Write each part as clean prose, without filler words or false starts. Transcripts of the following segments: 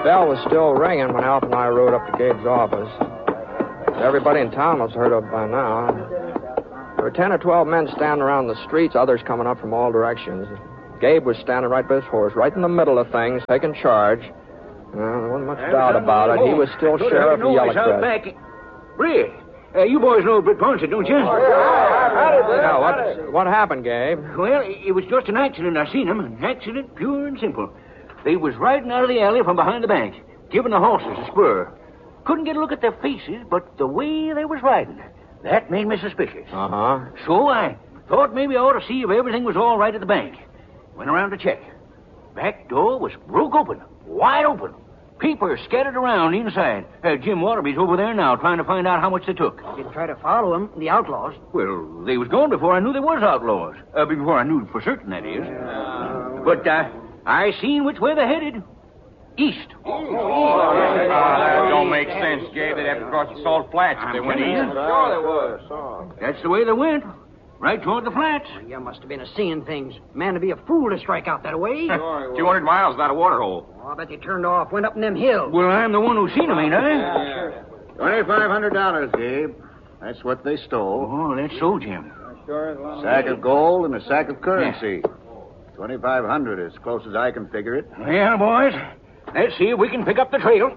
bell was still ringing when Alf and I rode up to Gabe's office. Everybody in town must have heard of it by now. There were 10 or 12 men standing around the streets, others coming up from all directions. Gabe was standing right by his horse, right in the middle of things, taking charge. There wasn't much doubt about it. He was still sheriff of Yellowcrest. Britt, you boys know Britt Ponset, don't you? Yeah, what happened, Gabe? Well, it was just an accident. I seen him. An accident, pure and simple. They was riding out of the alley from behind the bank, giving the horses a spur. Couldn't get a look at their faces, but the way they was riding, that made me suspicious. Uh-huh. So I thought maybe I ought to see if everything was all right at the bank. Went around to check. Back door was broke open, wide open. People scattered around inside. Jim Waterby's over there now trying to find out how much they took. Didn't try to follow them, the outlaws. Well, they was gone before I knew they was outlaws. Before I knew for certain, that is. But I seen which way they headed. East. That don't make sense, Gabe. They'd have to cross the Salt Flats if they went east. Sure they was. That's the way they went. Right toward the flats. You must have been seeing things. Man, to be a fool to strike out that way. 200 miles without a water hole. Oh, I bet they turned off, went up in them hills. Well, I'm the one who seen them, ain't I? Sure. $2,500, Gabe. That's what they stole. Oh, that's so, Jim. Sack of gold and a sack of currency. 2,500 as close as I can figure it. Yeah, boys. Let's see if we can pick up the trail.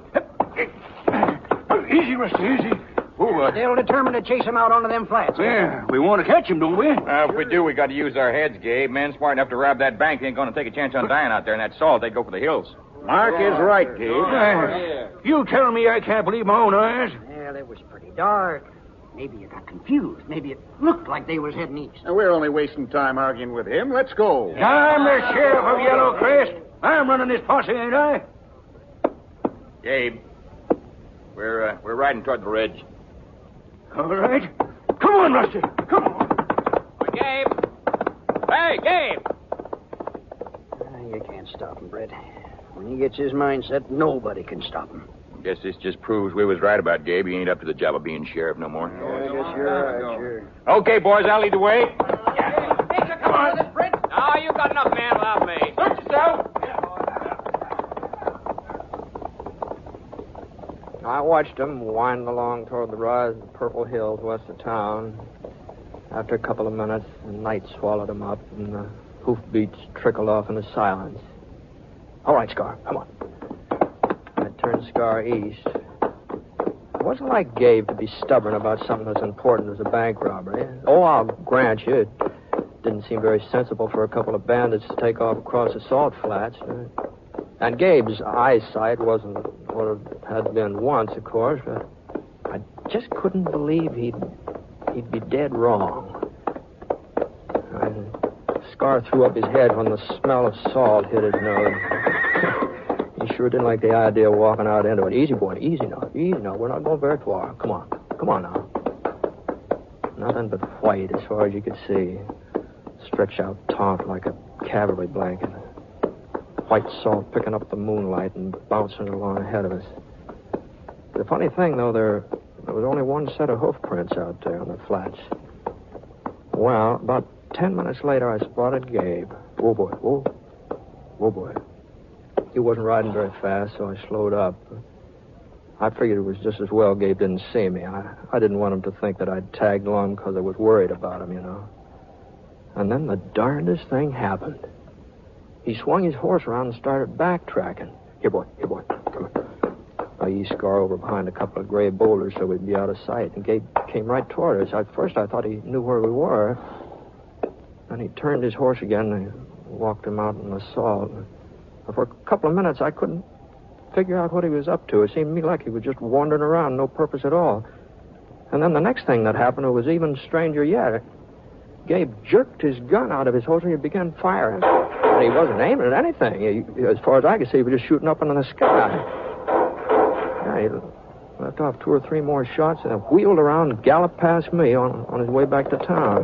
Easy, Rusty, easy. They'll determine to chase them out onto them flats. Yeah, we want to catch them, don't we? If we do, we got to use our heads, Gabe. Men smart enough to rob that bank ain't going to take a chance on dying out there in that salt. They'd go for the hills. Mark is right, Gabe. You tell me I can't believe my own eyes. Well, it was pretty dark. Maybe you got confused. Maybe it looked like they was heading east. Now, we're only wasting time arguing with him. Let's go. I'm the sheriff of Yellowcrest. I'm running this posse, ain't I? Gabe, we're riding toward the ridge. All right. Come on, Rusty. Come on. Gabe. Hey, Gabe. You can't stop him, Brett. When he gets his mind set, nobody can stop him. Guess this just proves we was right about Gabe. He ain't up to the job of being sheriff no more. Yeah, I guess you're right, sure. Okay, boys, I'll lead the way. Come on, Brett. No, you got enough man without me. Search yourself. I watched them wind along toward the rise of the purple hills west of town. After a couple of minutes, the night swallowed them up, and the hoofbeats trickled off into silence. All right, Scar, come on. I turned Scar east. It wasn't like Gabe to be stubborn about something as important as a bank robbery. Oh, I'll grant you, it didn't seem very sensible for a couple of bandits to take off across the salt flats. And Gabe's eyesight wasn't what it had been once, of course, but I just couldn't believe he'd be dead wrong. Scar threw up his head when the smell of salt hit his nose. He sure didn't like the idea of walking out into it. Easy, boy, easy now. We're not going very far. Come on now. Nothing but white as far as you could see. Stretched out taut like a cavalry blanket. White salt picking up the moonlight and bouncing along ahead of us. The funny thing, though, there was only one set of hoof prints out there on the flats. Well, about 10 minutes later, I spotted Gabe. Whoa, boy, whoa. Whoa, boy. He wasn't riding very fast, so I slowed up. I figured it was just as well Gabe didn't see me. I didn't want him to think that I'd tagged along because I was worried about him, you know. And then the darndest thing happened. He swung his horse around and started backtracking. Here, boy, come on. I eased Scar over behind a couple of gray boulders so we'd be out of sight, and Gabe came right toward us. At first, I thought he knew where we were. Then he turned his horse again and walked him out in the salt. For a couple of minutes, I couldn't figure out what he was up to. It seemed to me like he was just wandering around, no purpose at all. And then the next thing that happened was even stranger yet. Gabe jerked his gun out of his holster and he began firing. And he wasn't aiming at anything. As far as I could see, he was just shooting up into the sky. Yeah, he left off 2 or 3 more shots and wheeled around and galloped past me on his way back to town.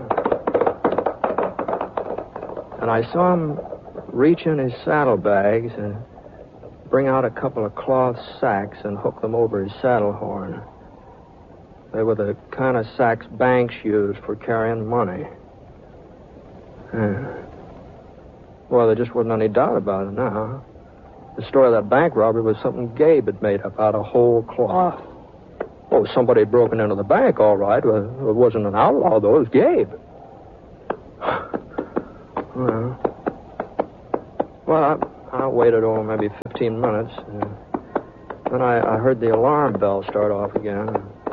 And I saw him reach in his saddlebags and bring out a couple of cloth sacks and hook them over his saddle horn. They were the kind of sacks banks used for carrying money. Well, there just wasn't any doubt about it now. The story of that bank robbery was something Gabe had made up out of whole cloth. Oh, somebody had broken into the bank, all right. Well, it wasn't an outlaw, though. It was Gabe. Well, I waited maybe 15 minutes. Then I heard the alarm bell start off again.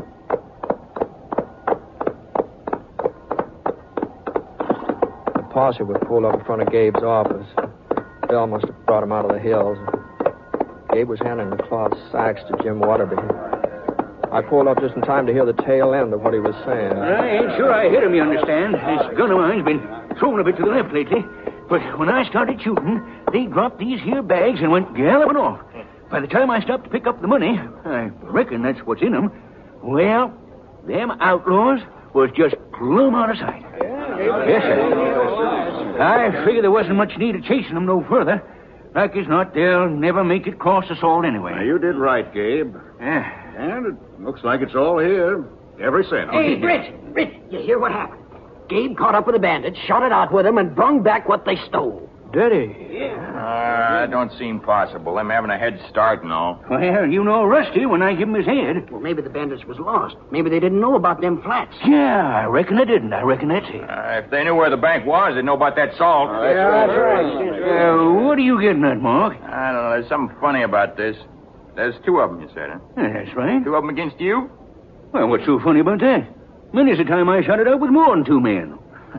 The posse would pull up in front of Gabe's office. Bell must have brought him out of the hills. Gabe was handing the cloth sacks to Jim Waterby. I pulled up just in time to hear the tail end of what he was saying. I ain't sure I hit him, you understand. This gun of mine's been thrown a bit to the left lately. But when I started shooting, they dropped these here bags and went galloping off. By the time I stopped to pick up the money, I reckon that's what's in them, well, them outlaws was just plumb out of sight. Yes, sir. I figured there wasn't much need of chasing them no further. Like as not, they'll never make it cross the salt anyway. Now, you did right, Gabe. Yeah. And it looks like it's all here. Every cent. Hey, Britt, you hear what happened? Gabe caught up with the bandits, shot it out with them, and brung back what they stole. Did he? That don't seem possible. Them having a head start and all. Well, you know Rusty when I give him his head. Well, maybe the bandits was lost. Maybe they didn't know about them flats. Yeah, I reckon they didn't. I reckon that's it. If they knew where the bank was, they'd know about that salt. That's right. What are you getting at, Mark? I don't know. There's something funny about this. There's two of them, you said, huh? Yeah, that's right. Two of them against you? Well, what's so funny about that? Many's the time I shot it out with more than two men.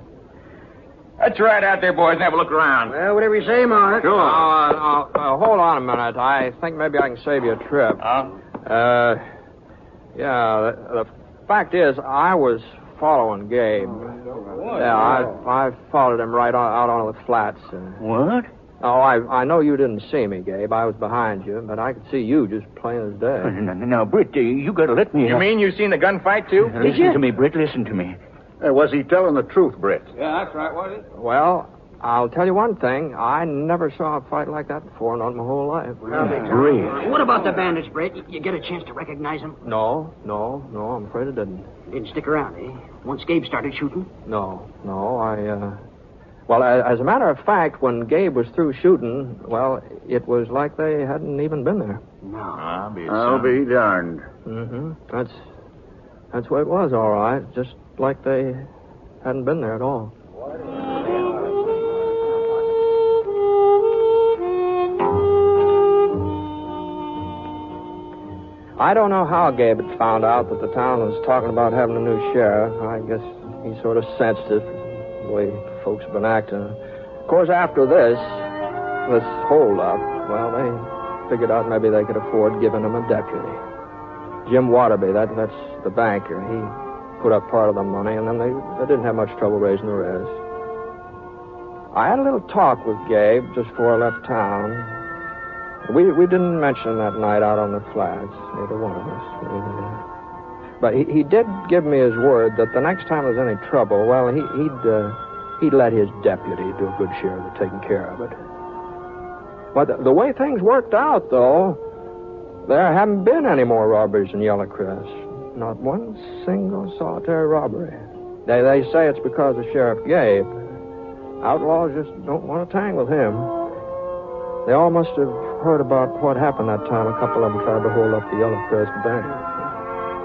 Let's ride out there, boys, and have a look around. Well, whatever you say, Mark. Sure. Hold on a minute. I think maybe I can save you a trip. Huh? Yeah, the fact is, I was following Gabe. Yeah, I followed him right out on the flats. What? Oh, I know you didn't see me, Gabe. I was behind you, but I could see you just plain as day. Now, Britt, you gotta let me... You mean you seen the gunfight, too? Listen to me, Britt, listen to me. Was he telling the truth, Britt? Yeah, that's right, was it? Well, I'll tell you one thing. I never saw a fight like that before, not my whole life. Really? What about the bandits, Britt? You get a chance to recognize them? No, I'm afraid I didn't. Didn't stick around, eh? Once Gabe started shooting? No, Well, as a matter of fact, when Gabe was through shooting, well, it was like they hadn't even been there. No. I'll be darned. Mm-hmm. That's what it was, all right. Just like they hadn't been there at all. I don't know how Gabe had found out that the town was talking about having a new sheriff. I guess he sort of sensed it, the way folks have been acting. Of course, after this hold-up, well, they figured out maybe they could afford giving him a deputy. Jim Waterby, that's the banker. He put up part of the money, and then they didn't have much trouble raising the rest. I had a little talk with Gabe just before I left town. We didn't mention that night out on the flats, neither one of us. But he did give me his word that the next time there's any trouble, well, he'd let his deputy do a good share of the taking care of it. But the way things worked out, though, there haven't been any more robberies in Yellow Crest. Not one single solitary robbery. They say it's because of Sheriff Gabe. Outlaws just don't want to tangle with him. They all must have heard about what happened that time a couple of them tried to hold up the Yellow Crest Bank.